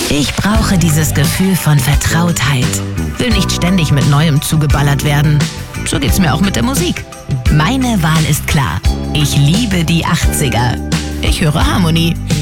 Ich brauche dieses Gefühl von Vertrautheit. Will nicht ständig mit Neuem zugeballert werden. So geht's mir auch mit der Musik. Meine Wahl ist klar. Ich liebe die 80er. Ich höre Harmonie.